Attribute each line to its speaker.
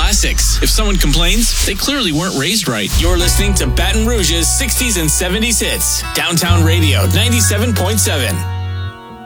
Speaker 1: classics. If someone complains, they clearly weren't raised right. You're listening to Baton Rouge's 60s and 70s hits. Downtown Radio 97.7.